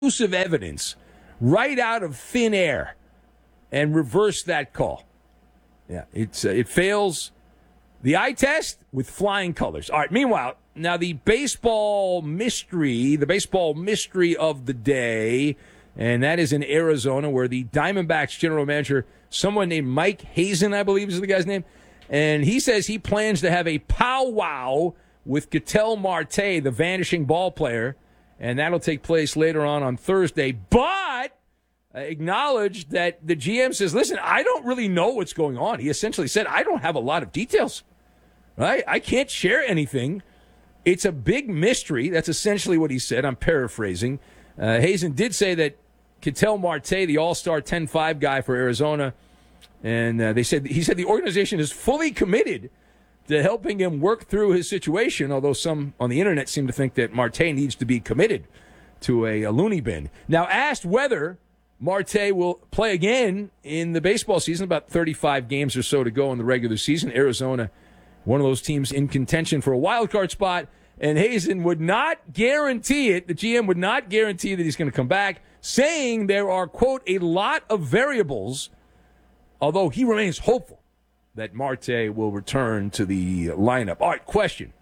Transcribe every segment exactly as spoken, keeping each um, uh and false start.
conclusive evidence right out of thin air and reverse that call. Yeah, it's uh, it fails the eye test with flying colors. All right, meanwhile, now the baseball mystery, the baseball mystery of the day, and that is in Arizona, where the Diamondbacks general manager, someone named Mike Hazen, I believe is the guy's name, and he says he plans to have a powwow with Ketel Marte, the vanishing ball player, and that'll take place later on on Thursday. But acknowledged that the G M says, listen, I don't really know what's going on. He essentially said, I don't have a lot of details. Right? I can't share anything. It's a big mystery. That's essentially what he said. I'm paraphrasing. Uh, Hazen did say that Ketel Marte, the all-star ten five guy for Arizona, and uh, they said he said the organization is fully committed to helping him work through his situation, although some on the internet seem to think that Marte needs to be committed to a, a loony bin. Now, asked whether Marte will play again in the baseball season, about thirty-five games or so to go in the regular season. Arizona, one of those teams in contention for a wild card spot, and Hazen would not guarantee it. The G M would not guarantee that he's going to come back, saying there are, quote, a lot of variables, although he remains hopeful that Marte will return to the lineup. All right, question.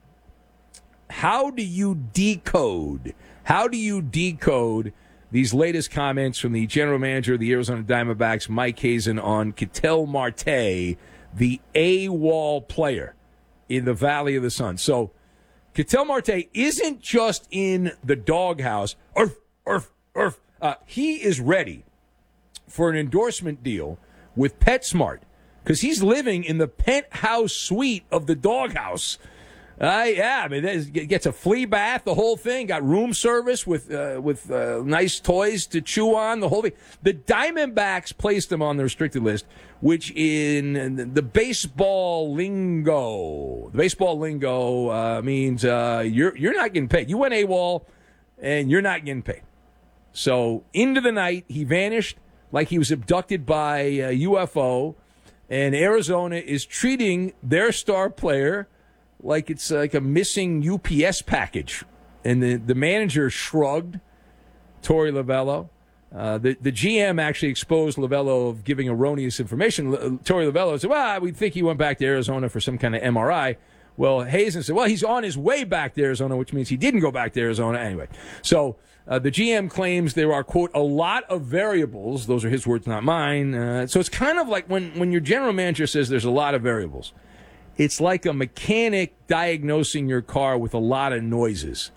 How do you decode, how do you decode these latest comments from the general manager of the Arizona Diamondbacks, Mike Hazen, on Ketel Marte, the AWOL player in the Valley of the Sun? So, Ketel Marte isn't just in the doghouse. Urf, urf, urf. Uh, he is ready for an endorsement deal with PetSmart because he's living in the penthouse suite of the doghouse. Uh, yeah, I mean, it gets a flea bath, the whole thing. Got room service with uh, with uh, nice toys to chew on, the whole thing. The Diamondbacks placed him on the restricted list, which in the baseball lingo, the baseball lingo uh, means uh, you're you're not getting paid. You went AWOL, and you're not getting paid. So into the night, he vanished like he was abducted by a U F O, and Arizona is treating their star player like it's like a missing U P S package. And the, the manager shrugged, Torey Lovullo. Uh, the, the G M actually exposed Lovullo of giving erroneous information. L- Torey Lovullo said, well, we think he went back to Arizona for some kind of M R I. Well, Hazen said, well, he's on his way back to Arizona, which means he didn't go back to Arizona anyway. So uh, the G M claims there are, quote, a lot of variables. Those are his words, not mine. Uh, so it's kind of like when, when your general manager says there's a lot of variables. It's like a mechanic diagnosing your car with a lot of noises.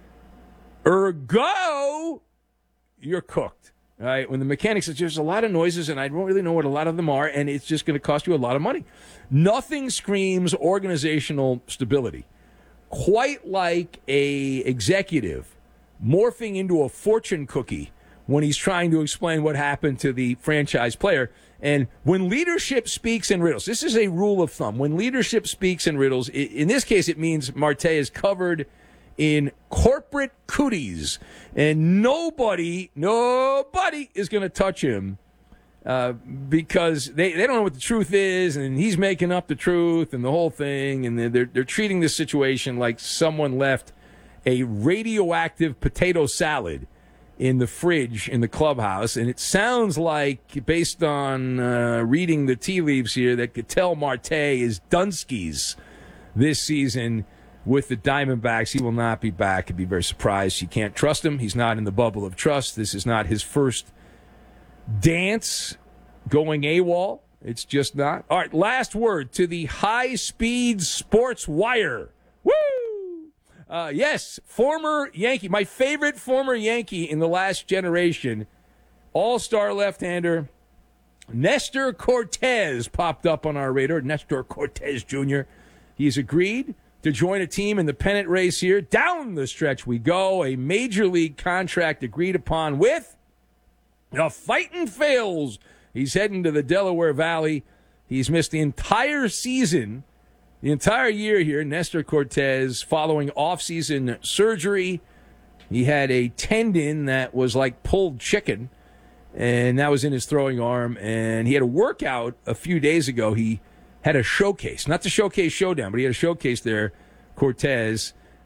Ergo, you're cooked. All right? When the mechanic says there's a lot of noises and I don't really know what a lot of them are, and it's just going to cost you a lot of money. Nothing screams organizational stability quite like a executive morphing into a fortune cookie when he's trying to explain what happened to the franchise player. And when leadership speaks in riddles, this is a rule of thumb. When leadership speaks in riddles, in this case, it means Marte is covered in corporate cooties, and nobody, nobody is going to touch him uh, because they, they don't know what the truth is, and he's making up the truth and the whole thing, and they're they're treating this situation like someone left a radioactive potato salad in the fridge in the clubhouse, and it sounds like, based on uh, reading the tea leaves here, that Ketel Marte is Dunskies this season with the Diamondbacks. He will not be back. I'd be very surprised. You can't trust him. He's not in the bubble of trust. This is not his first dance going AWOL. It's just not. All right, last word to the high-speed sports wire. Woo! Uh, yes, former Yankee, my favorite former Yankee in the last generation, all-star left-hander, Nestor Cortez popped up on our radar. Nestor Cortez Junior He's agreed to join a team in the pennant race here. Down the stretch we go. A major league contract agreed upon with the Fightin' Phils. He's heading to the Delaware Valley. He's missed the entire season. The entire year here, Nestor Cortez, following off-season surgery, he had a tendon that was like pulled chicken, and that was in his throwing arm. And he had a workout a few days ago. He had a showcase, not the Showcase Showdown, but he had a showcase there, Cortez.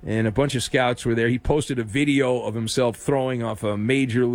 and a bunch of scouts were there. He posted a video of himself throwing off a major